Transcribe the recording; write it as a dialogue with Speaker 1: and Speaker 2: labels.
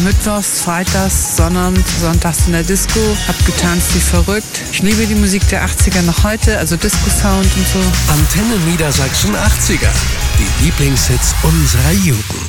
Speaker 1: Mittwochs, Freitags, Sonntags in der Disco. Hab getanzt wie verrückt. Ich liebe die Musik der 80er noch heute, also Disco-Sound und so.
Speaker 2: Antenne Niedersachsen 80er. Die Lieblingshits unserer Jugend.